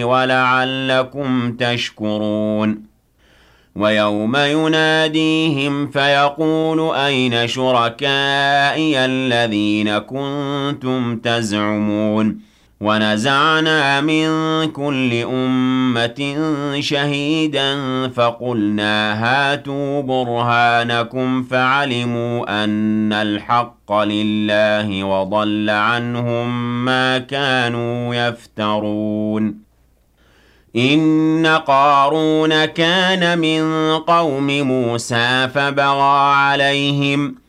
وَلَعَلَّكُمْ تَشْكُرُونَ وَيَوْمَ يُنَادِيهِمْ فَيَقُولُ أَيْنَ شُرَكَائِيَ الَّذِينَ كُنتُمْ تَزْعُمُونَ وَنَزَعْنَا مِن كُلِّ أُمَّةٍ شَهِيدًا فَقُلْنَا هَاتُوا بُرْهَانَكُمْ فَعَلِمُوا أَنَّ الْحَقَّ لِلَّهِ وَضَلَّ عَنْهُم مَّا كَانُوا يَفْتَرُونَ إِنَّ قَارُونَ كَانَ مِن قَوْمِ مُوسَىٰ فَبَغَىٰ عَلَيْهِمْ